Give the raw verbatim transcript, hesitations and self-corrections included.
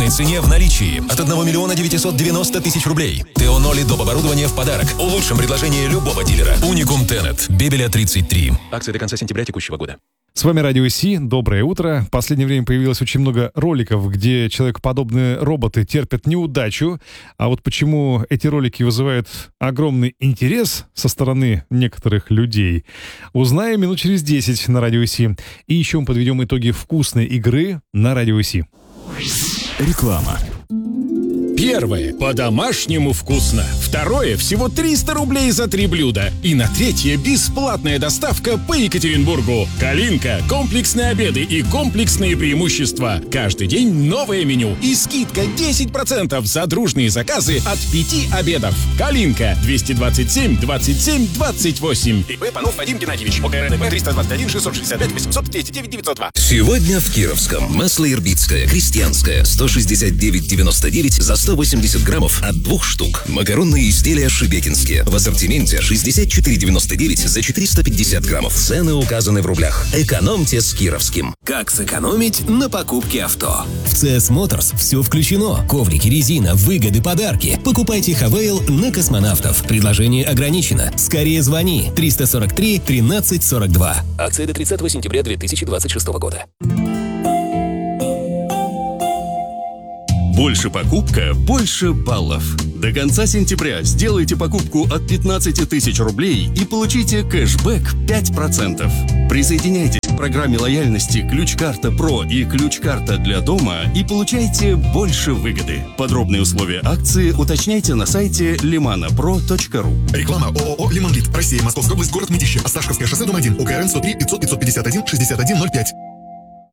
лучшей цене в наличии от одного миллиона девятисот девяноста тысяч рублей. ТО ноль и доп. Оборудование в подарок. Лучшем предложении любого дилера. Уникум Тенет. Бебеля тридцать три. Акция до конца сентября текущего года. С вами Радио Си. Доброе утро. В последнее время появилось очень много роликов, где человекоподобные роботы терпят неудачу. А вот почему эти ролики вызывают огромный интерес со стороны некоторых людей, узнаем минут через десять на Радио Си. И еще мы подведем итоги вкусной игры на Радио Си. Реклама. Первое. По-домашнему вкусно. Второе. Всего триста рублей за три блюда. И на третье. Бесплатная доставка по Екатеринбургу. Калинка. Комплексные обеды и комплексные преимущества. Каждый день новое меню. И скидка десять процентов за дружные заказы от пяти обедов. Калинка. двести двадцать семь двадцать семь двадцать восемь. ИП Панов Вадим Геннадьевич. ОКРНП триста двадцать один шестьсот шестьдесят пять восемьсот тридцать девять девятьсот два. Сегодня в Кировском. Масло ирбитское, крестьянское. сто шестьдесят девять девяносто девять за сто восемьдесят граммов от двух штук. Макаронные изделия шебекинские. В ассортименте шестьдесят четыре девяносто девять за четыреста пятьдесят граммов. Цены указаны в рублях. Экономьте с Кировским. Как сэкономить на покупке авто? В си эс Motors все включено. Коврики, резина, выгоды, подарки. Покупайте Хавейл на Космонавтов. Предложение ограничено. Скорее звони. триста сорок три тринадцать сорок два. Акция до тридцатого сентября две тысячи двадцать шестого года. Больше покупка, больше баллов. До конца сентября сделайте покупку от пятнадцати тысяч рублей и получите кэшбэк пять процентов. Присоединяйтесь к программе лояльности «Ключ-карта Про» и «Ключ-карта для дома» и получайте больше выгоды. Подробные условия акции уточняйте на сайте лиманапро точка ру. Реклама ООО «Лимонлит». Россия, Московская область, город Мытищи. Осташковское шоссе, дом один. УКРН сто три пятьсот пятьсот пятьдесят один шестьдесят один ноль пять.